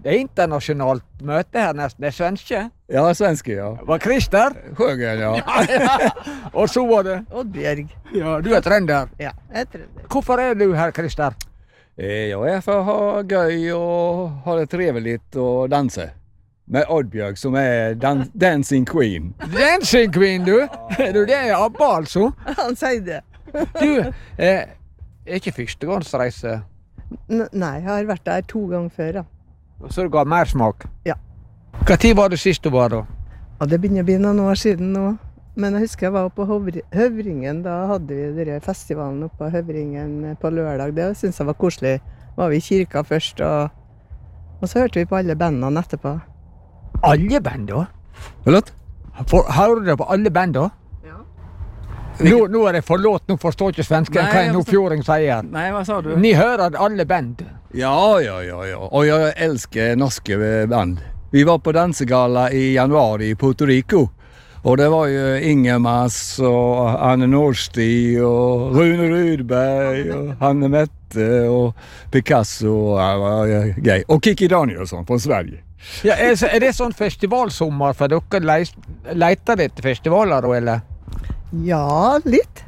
Det är internationellt möte här nästan. Det är svenska. Ja, svenska, ja. Var Christer? Sjögren, ja. Och så var det. Oddbjørg. Ja, du är trender. Ja, jeg tror det. Varför är du här, Christer? Jag är för att ha göj och ha det trevligt och dansa. Med Oddbjørg som är Dancing Queen. Dancing Queen, du. Du, det är Abba alltså. Han sier det. Du, är inte förstagångsreise. Nei, jeg har vært der 2 ganger før, ja. Så det gav mer smak? Ja. Hva tid var det sist du var da? Ja, det begynner å bli noen år siden nå. Men jeg husker jeg var på Høvringen, da hadde vi denne festivalen oppe på Høvringen på lørdag. Det synes jeg var koselig. Var vi i kirka først, og så hørte vi på alle bandene etterpå. Alle band da? Förlåt? Hører du på alle band da? Ja. Nå er det forlåt, nå forstår ikke svensken hva en nordfjording sier. Nej, vad sa du? Ni hører alle band. Ja. Och jag älskar norska band. Vi var på dansegala i januari i Puerto Rico. Och det var ju Ingemars och Anne Nordsti och Rune Rydberg och Hanne Mette och Picasso och grej. Och Kiki Danielsson från Sverige. Ja, er det sånn festivalsommer for dere leter etter festivaler da, eller? Ja, litt.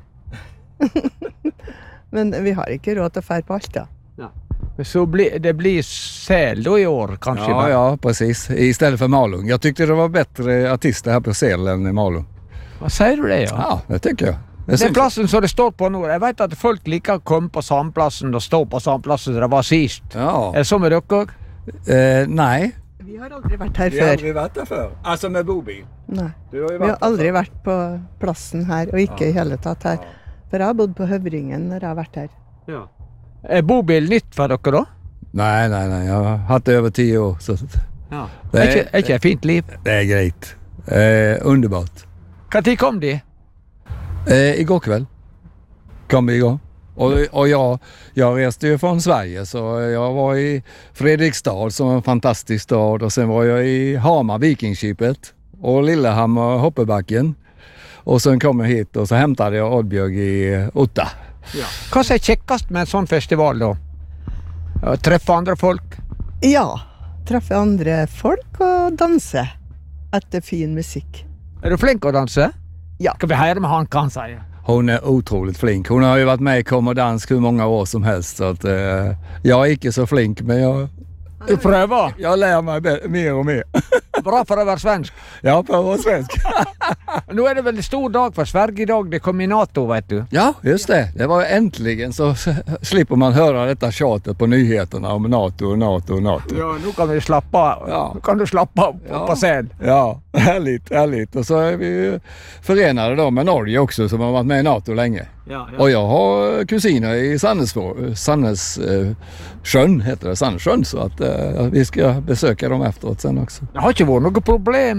Men vi har ikke råd til å fære på alt, da. Så det blir Säl då i år kanske? Ja, precis. Istället för Malung. Jag tyckte det var bättre artister här på Säl än i Malung. Vad säger du det? Ja, det tycker jag. Den plassen som det står på nå, jeg vet at folk liker å komme på samme plassen og stå på samme plassen som det var sist. Ja. Er det så med dere? Nej. Vi har aldri vært her Vi har før. aldrig varit där för. Alltså med bobil. Nei. Du har ju Vi har varit aldri vært på plassen her, og ikke i hele tatt her. For jeg har bodd på Høvringen når jeg har vært her. Er bobil nytt for dere da? Nej. Jag har haft det över 10 år. Så Ja. Det Er ikke et fint liv? det är grejt. Underbart. Hva tid kom de? Igår kväll kom vi igång. Och jag reste ju från Sverige, så jag var i Fredrikstad som en fantastisk stad, och sen var jag i Hamar, Vikingskipet, och Lillehammer, Hoppebacken, och sen kom jag hit och så hämtade jag Oddbjørg i Otta. Hva er kjekkast med en sånn festival da? Å treffe andre folk? Ja, treffe andre folk og danse etter fin musikk. Er du flink å danse? Ja. Skal vi høre med han kan si? Hon är otroligt flink. Hon har ju varit med i Kom och Dans hur många år som helst, så att jag är inte så flink, men Du prøver? jag lär mig mer och mer. Bra for å være svensk. Ja, på att vara svensk. Nå er det vel en stor dag for Sverige i dag, det kom i NATO, vet du. Ja, just det. Det var äntligen så slipper man höra detta tjatet på nyheterna om NATO. Ja, nå kan vi slappe av. Ja. Nå kan du slappe av på scen. Ja, härligt. Och så är vi ju förenade då med Norge också, som har varit med i NATO länge. Ja. Och jag har kusiner i Sandnessjön, heter det, Sandnessjön, så att vi ska besöka dem efteråt sen också. Det har ikke vært noe problem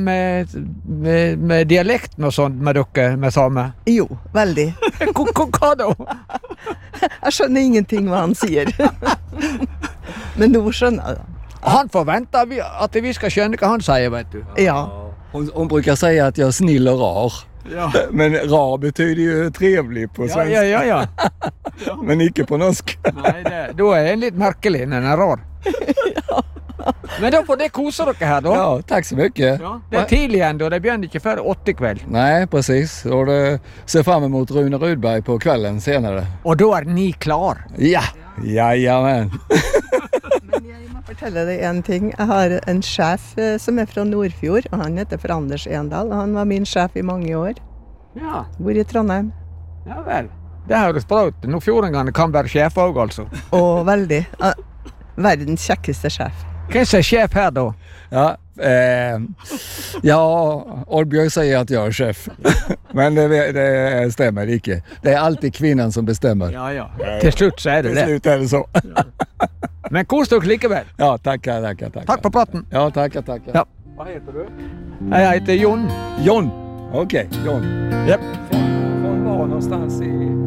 med dialekten og sånt med dere, med same? Jo, veldig. Hva da? Jeg skjønner ingenting hva han sier. Men nå skjønner jeg det. Han forventer at vi skal skjønne hva han sier, vet du. Ja. Hon brukar säga att jag är snill och rar. Ja. Men rar betyder ju trevlig på svenska. Ja. Men inte på norsk. Nei, da er en litt merkelig, den er rar. Men da får det kose dere her, da. Ja, tack så mycket. Ja, det er tidlig ändå, det begynner ikke før 8 kveld. Nej, precis. Och det ser fram emot Rune Rydberg på kvällen senare. Og da er ni klar. Ja, jajamän. Men jeg må fortelle deg en ting. Jeg har en sjef som er fra Nordfjord, og han heter for Anders Endal, og han var min sjef i mange år. Ja, Bor i Trondheim. ja vel. Det høres bra ut. Nordfjordingene kan være sjef også, altså. Og veldig. Verdens kjekkeste sjef. Hvem er sjef her, da? Ja, Oddbjørg säger att jag är chef. Men det stämmer inte. Det är alltid kvinnan som bestämmer. Ja. Til slutt så er det Till det. slut är det så. Men kos dere likevel. Ja, tackar. Takk for praten. Ja, tackar. Ja. Vad heter du? Jeg heter Jon. John. Okej, John. Yep. Från var någonstans i...